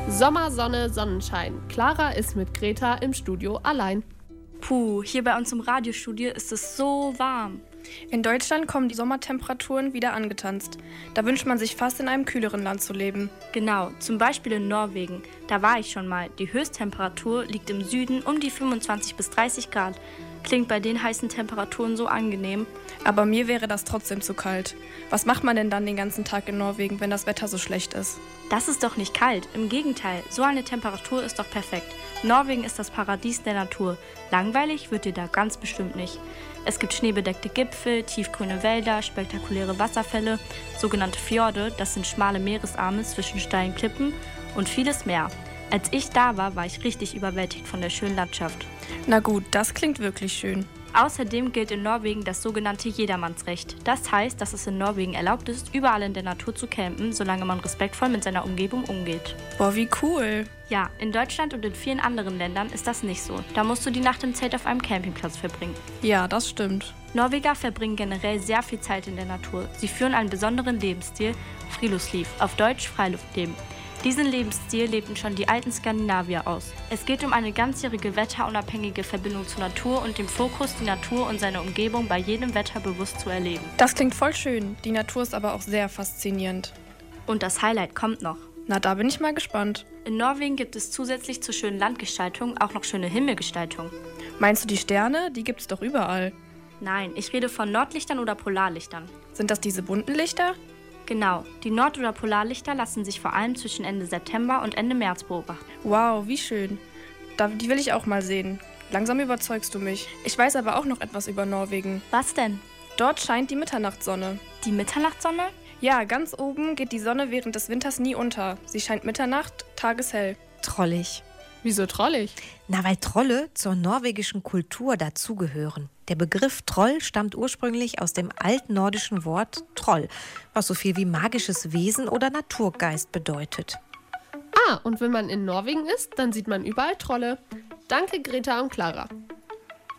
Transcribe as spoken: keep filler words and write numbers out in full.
Sommer, Sonne, Sonnenschein. Clara ist mit Greta im Studio allein. Puh, hier bei uns im Radiostudio ist es so warm. In Deutschland kommen die Sommertemperaturen wieder angetanzt. Da wünscht man sich fast in einem kühleren Land zu leben. Genau, zum Beispiel in Norwegen. Da war ich schon mal. Die Höchsttemperatur liegt im Süden um die fünfundzwanzig bis dreißig Grad. Klingt bei den heißen Temperaturen so angenehm. Aber mir wäre das trotzdem zu kalt. Was macht man denn dann den ganzen Tag in Norwegen, wenn das Wetter so schlecht ist? Das ist doch nicht kalt. Im Gegenteil, so eine Temperatur ist doch perfekt. Norwegen ist das Paradies der Natur. Langweilig wird dir da ganz bestimmt nicht. Es gibt schneebedeckte Gipfel, tiefgrüne Wälder, spektakuläre Wasserfälle, sogenannte Fjorde, das sind schmale Meeresarme zwischen steilen Klippen und vieles mehr. Als ich da war, war ich richtig überwältigt von der schönen Landschaft. Na gut, das klingt wirklich schön. Außerdem gilt in Norwegen das sogenannte Jedermannsrecht. Das heißt, dass es in Norwegen erlaubt ist, überall in der Natur zu campen, solange man respektvoll mit seiner Umgebung umgeht. Boah, wie cool. Ja, in Deutschland und in vielen anderen Ländern ist das nicht so. Da musst du die Nacht im Zelt auf einem Campingplatz verbringen. Ja, das stimmt. Norweger verbringen generell sehr viel Zeit in der Natur. Sie führen einen besonderen Lebensstil, Friluftsliv, auf Deutsch Freiluftleben. Diesen Lebensstil lebten schon die alten Skandinavier aus. Es geht um eine ganzjährige wetterunabhängige Verbindung zur Natur und dem Fokus, die Natur und seine Umgebung bei jedem Wetter bewusst zu erleben. Das klingt voll schön. Die Natur ist aber auch sehr faszinierend. Und das Highlight kommt noch. Na, da bin ich mal gespannt. In Norwegen gibt es zusätzlich zur schönen Landgestaltung auch noch schöne Himmelgestaltung. Meinst du die Sterne? Die gibt's doch überall. Nein, ich rede von Nordlichtern oder Polarlichtern. Sind das diese bunten Lichter? Genau, die Nord- oder Polarlichter lassen sich vor allem zwischen Ende September und Ende März beobachten. Wow, wie schön. Da, die will ich auch mal sehen. Langsam überzeugst du mich. Ich weiß aber auch noch etwas über Norwegen. Was denn? Dort scheint die Mitternachtssonne. Die Mitternachtssonne? Ja, ganz oben geht die Sonne während des Winters nie unter. Sie scheint Mitternacht, tageshell. Trollig. Wieso trollig? Na, weil Trolle zur norwegischen Kultur dazugehören. Der Begriff Troll stammt ursprünglich aus dem altnordischen Wort Troll, was so viel wie magisches Wesen oder Naturgeist bedeutet. Ah, und wenn man in Norwegen ist, dann sieht man überall Trolle. Danke, Greta und Clara.